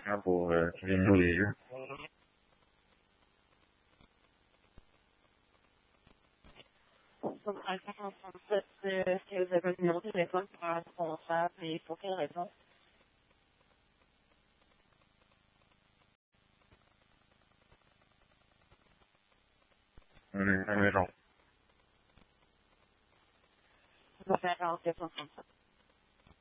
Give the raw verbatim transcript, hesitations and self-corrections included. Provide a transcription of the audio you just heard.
Ah, pour euh, réunir les jeux. Donc, Alpha cent trente-sept, euh, est-ce que vous avez un numéro de téléphone pour un responsable et pour quelle raison? On est à la maison. Je vais faire un cent trente-sept.